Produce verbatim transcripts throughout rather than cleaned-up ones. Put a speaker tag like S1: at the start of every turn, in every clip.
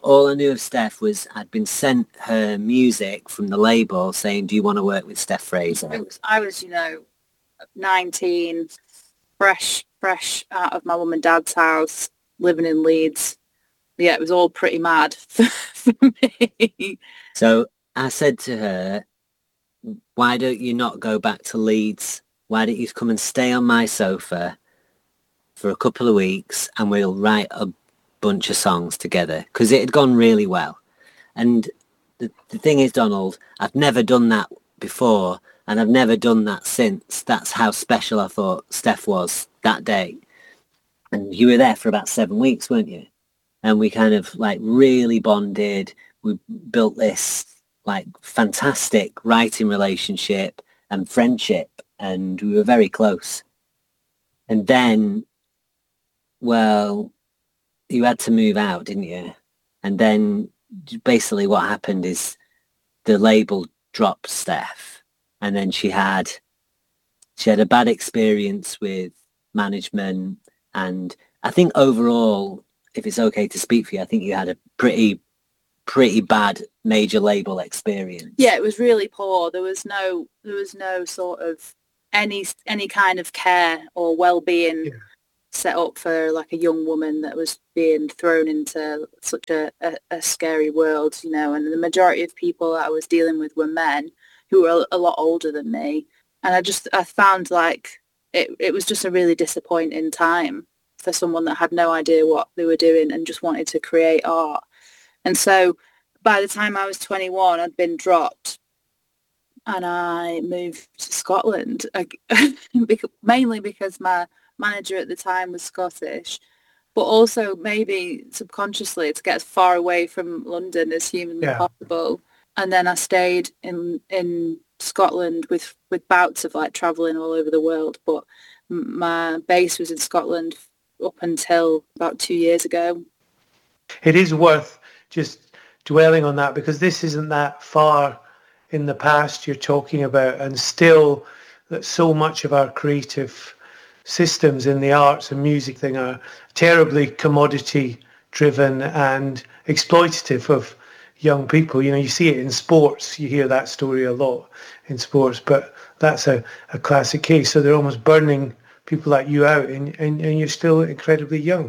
S1: all I knew of Steph was I'd been sent her music from the label saying, do you want to work with Steph Fraser?
S2: I was, I was, you know, nineteen, fresh, fresh out of my mum and dad's house, living in Leeds. Yeah, it was all pretty mad for, for me.
S1: So I said to her, why don't you not go back to Leeds? Why don't you come and stay on my sofa for a couple of weeks and we'll write a bunch of songs together? Because it had gone really well. And the, the thing is, Donald, I've never done that before and I've never done that since. That's how special I thought Steph was that day. And you were there for about seven weeks, weren't you? And we kind of like really bonded. We built this like fantastic writing relationship and friendship, and we were very close. And then, well, you had to move out, didn't you? And then basically what happened is the label dropped Steph, and then she had she had a bad experience with management, and I think overall, if it's okay to speak for you, I think you had a pretty pretty bad major label experience.
S2: Yeah, it was really poor. There was no there was no sort of any any kind of care or well-being yeah. set up for like a young woman that was being thrown into such a, a, a scary world, you know, and the majority of people that I was dealing with were men who were a, a lot older than me. And I just, I found like it, it was just a really disappointing time for someone that had no idea what they were doing and just wanted to create art. And so by the time I was twenty-one, I'd been dropped and I moved to Scotland, mainly because my manager at the time was Scottish, but also maybe subconsciously to get as far away from London as humanly yeah. possible. And then I stayed in in Scotland with, with bouts of like travelling all over the world. But my base was in Scotland up until about two years ago.
S3: It is worth just dwelling on that because this isn't that far in the past you're talking about, and still that so much of our creative systems in the arts and music thing are terribly commodity driven and exploitative of young people. You know, you see it in sports, you hear that story a lot in sports, but that's a, a classic case. So they're almost burning people like you out and, and, and you're still incredibly young.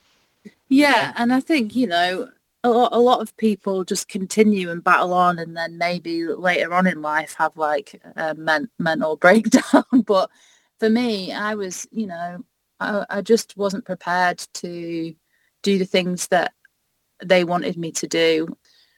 S2: Yeah, and I think, you know, a lot, a lot of people just continue and battle on and then maybe later on in life have like a men, mental breakdown. But for me, I was, you know, I, I just wasn't prepared to do the things that they wanted me to do.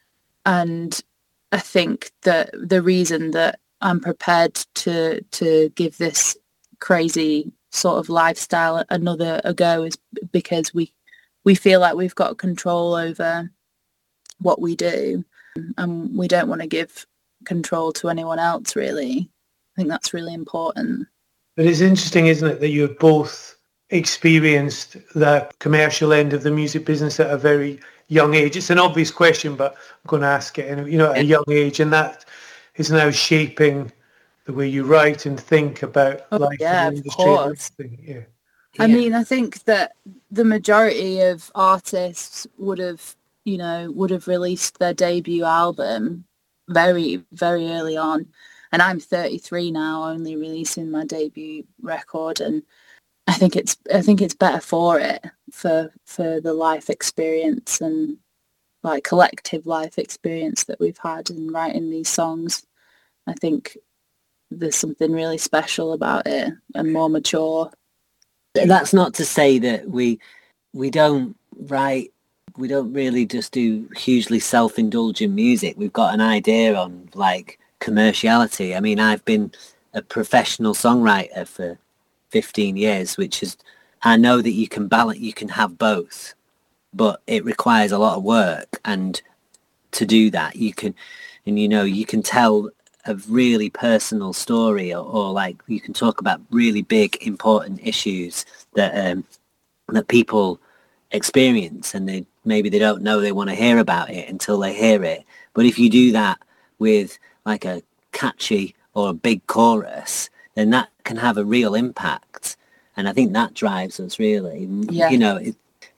S2: And I think that the reason that I'm prepared to to give this crazy sort of lifestyle another a go is because we we feel like we've got control over what we do, and we don't want to give control to anyone else, really. I think that's really important.
S3: But it's interesting, isn't it, that you've both experienced the commercial end of the music business at a very young age. It's an obvious question, but I'm going to ask it, and you know, at a young age, and that is now shaping the way you write and think about
S2: oh,
S3: life
S2: yeah,
S3: in the
S2: industry.
S3: Of course. Yeah.
S2: I yeah. mean, I think that the majority of artists would have, you know, would have released their debut album very, very early on. And I'm thirty-three now, only releasing my debut record, and I think it's I think it's better for it, for for the life experience and like collective life experience that we've had in writing these songs. I think there's something really special about it and more mature.
S1: That's not to say that we we don't write, we don't really just do hugely self-indulgent music. We've got an idea on like commerciality. I mean, I've been a professional songwriter for fifteen years, which is, I know that you can balance, you can have both, but it requires a lot of work. And to do that, you can, and you know, you can tell a really personal story, or, or like you can talk about really big, important issues that um, that people experience, and they maybe they don't know they want to hear about it until they hear it. But if you do that with like a catchy or a big chorus, then that can have a real impact. And I think that drives us really.
S2: Yeah.
S1: You know, it,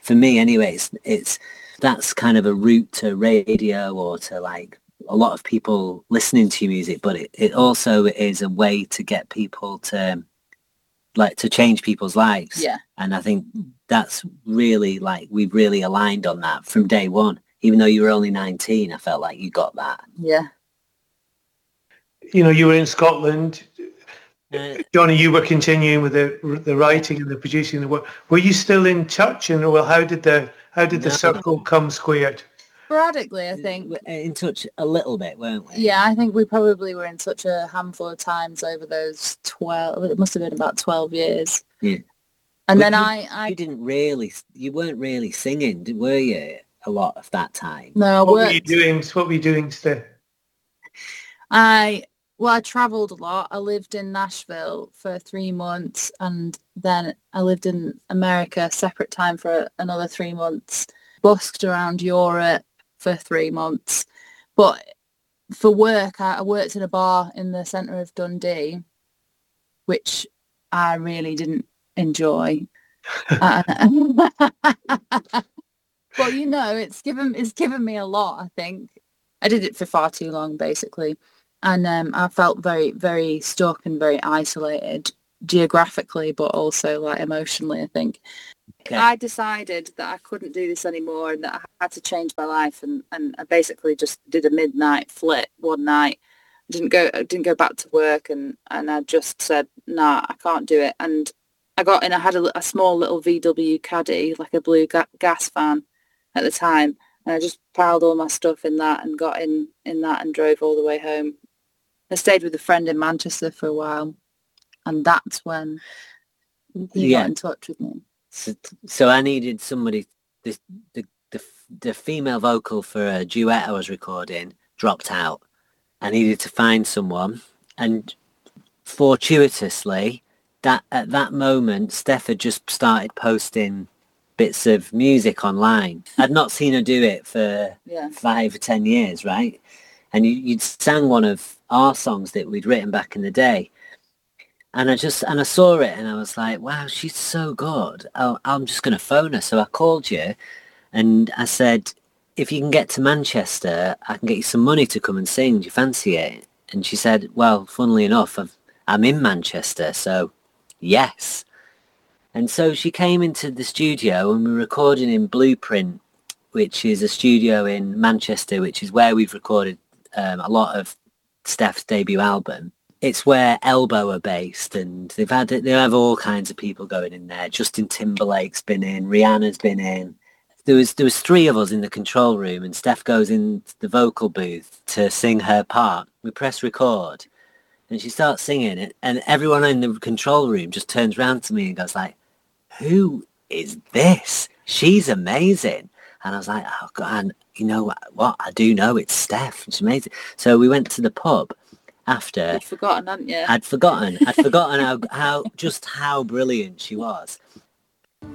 S1: for me anyway, it's, it's that's kind of a route to radio or to like a lot of people listening to your music, but it, it also is a way to get people to like to change people's lives.
S2: Yeah.
S1: And I think that's really like we've really aligned on that from day one. Even though you were only nineteen, I felt like you got that.
S2: Yeah.
S3: You know, you were in Scotland.
S1: Uh,
S3: Johnny, you were continuing with the the writing and the producing. The work. Were you still in touch? And well, how did the how did the
S1: No.
S3: circle come squared?
S2: Sporadically, I think.
S1: in touch a little bit, weren't we?
S2: Yeah, I think we probably were in such a handful of times over those twelve. It must have been about twelve years.
S1: Yeah.
S2: And
S1: But
S2: then
S1: you,
S2: I, I,
S1: you didn't really, you weren't really singing, did- were you? A lot of that time.
S2: no, I
S3: What were
S2: worked.
S3: you doing? What were you doing, Steph?
S2: I well, I travelled a lot. I lived in Nashville for three months, and then I lived in America separate time for another three months. Busked around Europe for three months, but for work, I, I worked in a bar in the centre of Dundee, which I really didn't enjoy. uh, Well, you know, it's given it's given me a lot, I think. I did it for far too long, basically. And um, I felt very, very stuck and very isolated geographically, but also like emotionally, I think.
S1: Okay.
S2: I decided that I couldn't do this anymore and that I had to change my life. And, and I basically just did a midnight flip one night. Didn't go I didn't go back to work and, and I just said, nah, I can't do it. And I got in, I had a, a small little V W Caddy, like a blue ga- gas van at the time, and I just piled all my stuff in that and got in in that and drove all the way home. I stayed with a friend in Manchester for a while, and that's when he
S1: Yeah.
S2: got in touch with me.
S1: So, so I needed somebody, the, the, the, the female vocal for a duet I was recording dropped out. I needed to find someone, and fortuitously, that at that moment, Steph had just started posting bits of music online. I'd not seen her do it for
S2: Yeah.
S1: five or ten years, right? And you, you'd sang one of our songs that we'd written back in the day. And I just, and I saw it and I was like, wow, she's so good. Oh, I'm just going to phone her. So I called you and I said, if you can get to Manchester, I can get you some money to come and sing. Do you fancy it? And she said, well, funnily enough, I've, I'm in Manchester. So yes. And so she came into the studio and we were recording in Blueprint, which is a studio in Manchester, which is where we've recorded um, a lot of Steph's debut album. It's where Elbow are based, and they've had they have all kinds of people going in there. Justin Timberlake's been in, Rihanna's been in. There was there was three of us in the control room, and Steph goes into the vocal booth to sing her part. We press record, and she starts singing it, and everyone in the control room just turns around to me and goes like, who is this? She's amazing. And I was like, oh God, and you know what? what? I do know it's Steph. She's amazing. So we went to the pub after.
S2: You'd forgotten, hadn't you?
S1: I'd forgotten. I'd forgotten how, how just how brilliant she was.